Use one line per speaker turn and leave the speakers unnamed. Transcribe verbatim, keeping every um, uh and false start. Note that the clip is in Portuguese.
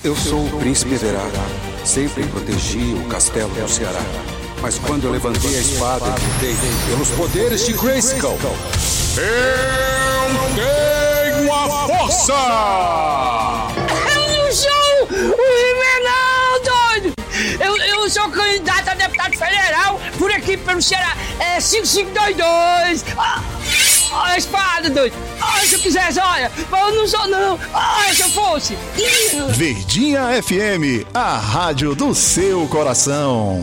Eu sou o príncipe Everardo. Sempre protegi o castelo do Ceará. Mas quando eu levantei a espada, eu lutei pelos poderes de Grayskull.
Eu tenho a força!
Eu não sou o He-Man, não, doido! Eu, eu sou candidato a deputado federal por aqui pelo Ceará. É cinco cinco dois dois. Ah, a espada, doido! Ah, se eu quisesse, olha! Mas eu não sou, não! Ah, se eu fosse!
Verdinha F M, a rádio do seu coração.